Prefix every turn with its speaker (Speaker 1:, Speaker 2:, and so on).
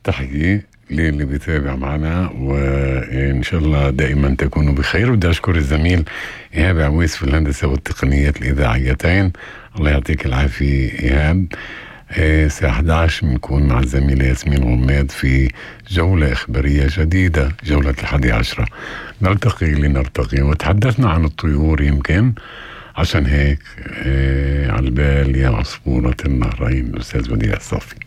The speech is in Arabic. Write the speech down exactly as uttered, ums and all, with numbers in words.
Speaker 1: تحية للي بيتابع معنا، وإن شاء الله دائما تكونوا بخير. بدي أشكر الزميل إيهاب عويس في الهندسة والتقنيات الإذاعيتين. الله يعطيك العافية إيهاب. الساعة أحد عشر بنكون مع الزميلة ياسمين غماد في جولة إخبارية جديدة، جولة الحادي عشرة. نلتقي لنرتقي، وتحدثنا عن الطيور يمكن عشان هيك اه على البال يا عصفورة النهرين الأستاذ بديع الصافي.